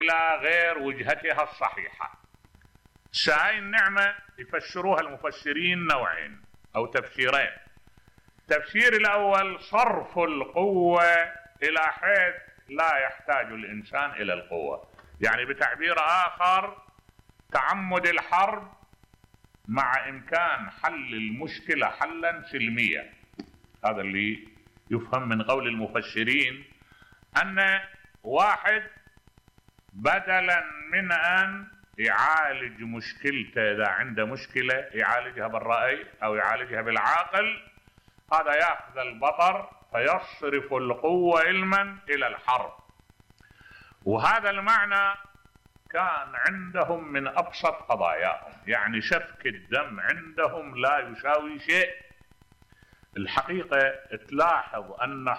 إلى غير وجهتها الصحيحة. هاي النعمة يفسروها المفسرين نوعين أو تفسيرين. التفسير الأول صرف القوة إلى حيث لا يحتاج الإنسان إلى القوة، يعني بتعبير آخر تعمد الحرب مع إمكان حل المشكلة حلا سلميا. هذا اللي يفهم من قول المفسرين، أن واحد بدلا من أن يعالج مشكلته إذا عنده مشكلة يعالجها بالرأي أو يعالجها بالعقل، هذا يأخذ البطر فيصرف القوة علما إلى الحرب. وهذا المعنى كان عندهم من أبسط قضاياهم، يعني سفك الدم عندهم لا يساوي شيء. الحقيقة تلاحظ أن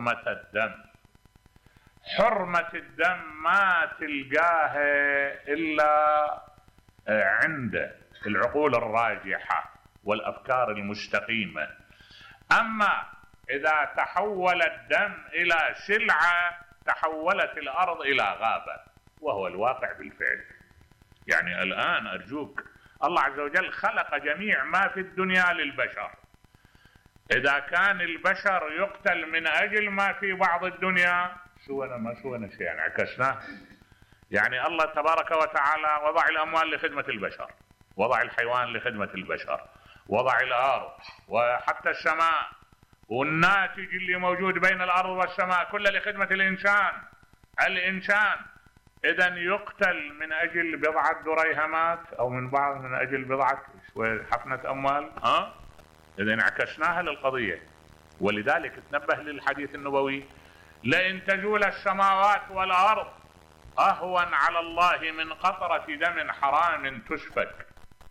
حرمة الدم ما تلقاها إلا عند العقول الراجحة والأفكار المستقيمة. أما إذا تحول الدم إلى سلعة تحولت الأرض إلى غابة، وهو الواقع بالفعل. يعني الآن أرجوك، الله عز وجل خلق جميع ما في الدنيا للبشر. إذا كان البشر يقتل من أجل ما في بعض الدنيا، ما سوينا شيء، يعني عكسناه. يعني الله تبارك وتعالى وضع الأموال لخدمة البشر، وضع الحيوان لخدمة البشر، وضع الأرض وحتى السماء، والناتج اللي موجود بين الأرض والسماء كله لخدمة الإنسان. الإنسان إذا يقتل من أجل بضعة دريهمات أو من أجل بضعة حفنة أموال، إذا عكسناها للقضية. ولذلك تنبه للحديث النبوي: لئن تزول السماوات والأرض أهون على الله من قطرة دم حرام تسفك.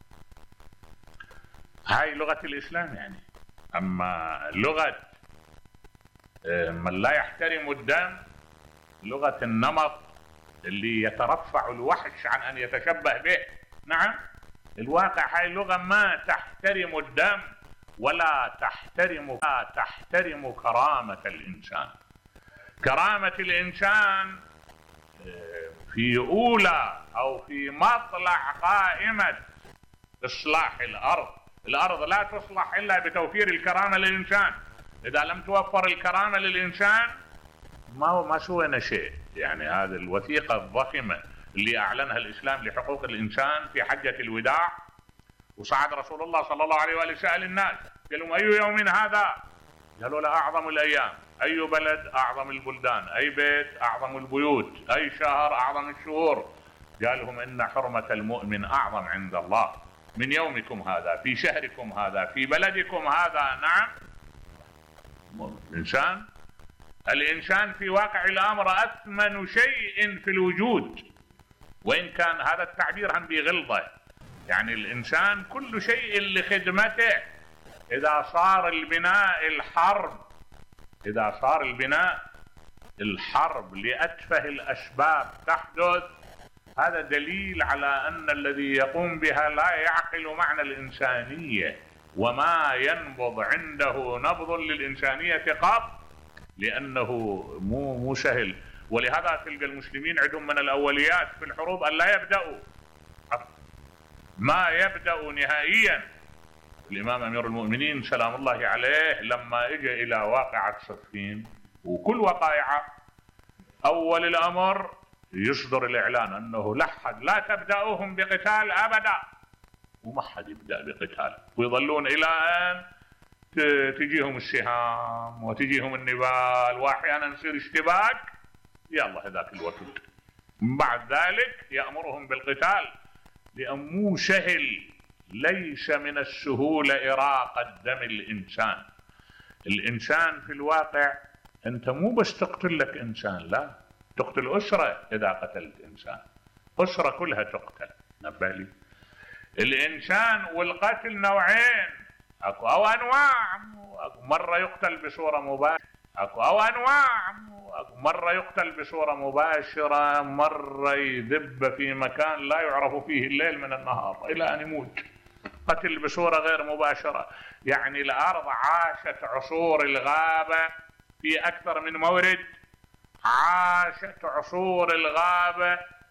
هاي لغة الإسلام يعني. أما لغة من لا يحترم الدم، لغة النمط اللي يترفع الوحش عن أن يتشبه به. نعم، الواقع هاي لغة ما تحترم الدم ولا تحترم كرامة الإنسان. كرامة الإنسان في أولى أو في مطلع قائمة إصلاح الأرض. الأرض لا تصلح إلا بتوفير الكرامة للإنسان. إذا لم توفر الكرامة للإنسان ما سوينا شيء. يعني هذه الوثيقة الضخمة اللي أعلنها الإسلام لحقوق الإنسان في حجة الوداع، وصعد رسول الله صلى الله عليه وآله سأل الناس، قال لهم: أي يوم هذا؟ قالوا: له أعظم الأيام. أي بلد؟ أعظم البلدان. أي بيت؟ أعظم البيوت. أي شهر؟ أعظم الشهور. قال لهم: إن حرمة المؤمن أعظم عند الله من يومكم هذا، في شهركم هذا، في بلدكم هذا. نعم، الإنسان في واقع الأمر أثمن شيء في الوجود، وإن كان هذا التعبير هم بغلظة. يعني الإنسان كل شيء لخدمته. إذا صار البناء الحرب لأتفه الأسباب تحدث، هذا دليل على أن الذي يقوم بها لا يعقل معنى الإنسانية، وما ينبض عنده نبض للإنسانية قط، لأنه مو سهل. ولهذا تلقى المسلمين عندهم من الأوليات في الحروب أن لا يبدأوا، ما يبدأوا نهائيا. الإمام أمير المؤمنين سلام الله عليه لما إجى إلى واقعة صفين وكل وقائعة، أول الأمر يصدر الإعلان أنه لا تبدأوهم بقتال أبدا، وما حد يبدأ بقتال، ويظلون إلى أن تجيهم السهام وتجيهم النبال، وأحيانا يصير اشتباك، يلا هذاك الوقت. بعد ذلك يأمرهم بالقتال، لأن مو سهل، ليس من السهولة إراقة دم الإنسان. الإنسان في الواقع أنت مو بس تقتل لك إنسان، لا، تقتل أسرة. إذا قتلت إنسان أسرة كلها تقتل. نبالي الإنسان والقتل نوعين، أو أنواع. مرة يقتل بصورة مباشرة، أو أنواع. مرة يقتل بصورة مباشرة، مرة يذب في مكان لا يعرف فيه الليل من النهار إلى أن يموت. قتل بصورة غير مباشرة. يعني الأرض عاشت عصور الغابة في أكثر من مورد، عاشت عصور الغابة